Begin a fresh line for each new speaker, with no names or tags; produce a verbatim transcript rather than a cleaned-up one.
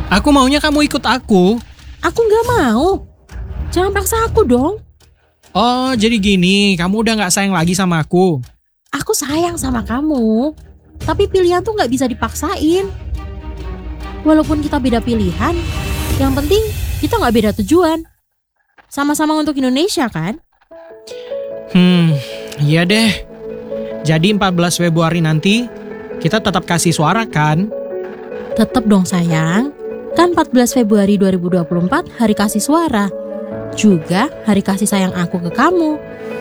Aku maunya kamu ikut aku.
Aku nggak mau. Jangan paksa aku dong.
Oh, jadi gini, kamu udah gak sayang lagi sama aku?
Aku sayang sama kamu. Tapi pilihan tuh nggak bisa dipaksain. Walaupun kita beda pilihan, yang penting kita nggak beda tujuan. Sama-sama untuk Indonesia kan?
Hmm, iya deh. Jadi empat belas Februari nanti, kita tetap kasih suara kan?
Tetep dong sayang. Kan empat belas Februari dua ribu dua puluh empat hari kasih suara. Juga hari kasih sayang aku ke kamu.